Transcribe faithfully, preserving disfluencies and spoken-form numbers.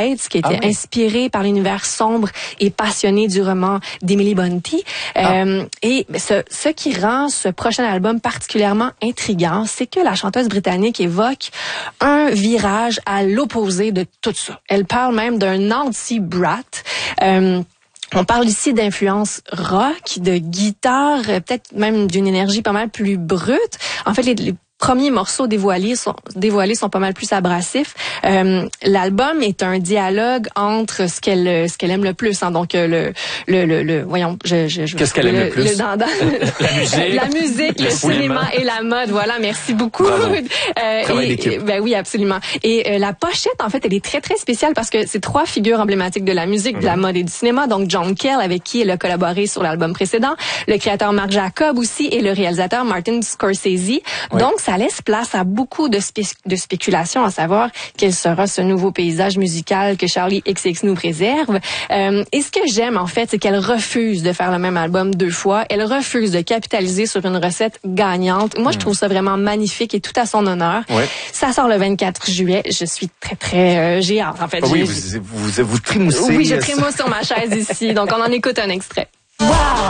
Heights, qui était ah oui. inspiré par l'univers sombre et passionné du roman d'Emily Brontë. Ah. Euh, et ce, ce qui rend ce prochain album particulièrement intriguant, c'est que la chanteuse britannique évoque un virage à l'opposé de tout ça. Elle parle même d'un anti-brat. Euh, On parle ici d'influence rock, de guitare, peut-être même d'une énergie pas mal plus brute. En fait, les, les premiers morceaux dévoilés sont, dévoilés sont pas mal plus abrasifs. Euh, l'album est un dialogue entre ce qu'elle ce qu'elle aime le plus, hein, donc le le le, le voyons, je je, je qu'est-ce qu'elle aime le, le plus le, dans, dans, la musique, la musique, le, le cinéma et la mode. Voilà, merci beaucoup. euh, et, ben oui, absolument. Et euh, la pochette, en fait, elle est très très spéciale parce que c'est trois figures emblématiques de la musique, de la mode et du cinéma. Donc John Cale, avec qui elle a collaboré sur l'album précédent, le créateur Marc Jacob aussi et le réalisateur Martin Scorsese. Oui. Donc ça laisse place à beaucoup de, spé- de spéculations, à savoir quel sera ce nouveau paysage musical que Charli X C X nous préserve. Euh, et ce que j'aime, en fait, c'est qu'elle refuse de faire le même album deux fois. Elle refuse de capitaliser sur une recette gagnante. Moi, mmh. je trouve ça vraiment magnifique et tout à son honneur. Ouais. Ça sort le vingt-quatre juillet. Je suis très, très... Euh, j'ai hâte, en fait. Ah oui, vous, vous, vous trémoussez. Oui, je trémousse sur ma chaise ici. Donc, on en écoute un extrait. Wow!